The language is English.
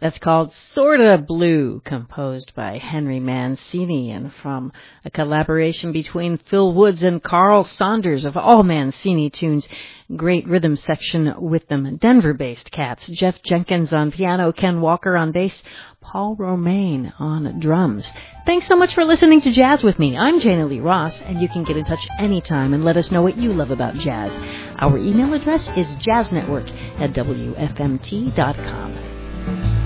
That's called Sorta Blue, composed by Henry Mancini and from a collaboration between Phil Woods and Carl Saunders of all Mancini tunes. Great rhythm section with them. Denver-based cats. Jeff Jenkins on piano, Ken Walker on bass, Paul Romaine on drums. Thanks so much for listening to Jazz with me. I'm Jana Lee Ross, and you can get in touch anytime and let us know what you love about jazz. Our email address is jazznetwork@wfmt.com.